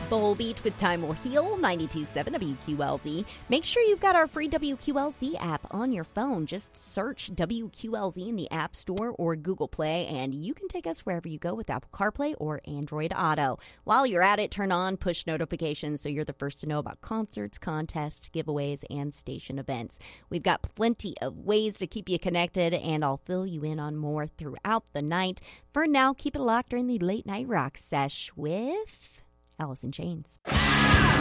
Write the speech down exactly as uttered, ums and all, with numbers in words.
The Whole Beat with Time Will Heal, ninety-two point seven W Q L Z. Make sure you've got our free W Q L Z app on your phone. Just search W Q L Z in the App Store or Google Play, and you can take us wherever you go with Apple CarPlay or Android Auto. While you're at it, turn on push notifications so you're the first to know about concerts, contests, giveaways, and station events. We've got plenty of ways to keep you connected, and I'll fill you in on more throughout the night. For now, keep it locked during the Late Night Rock Sesh with Alice in Chains.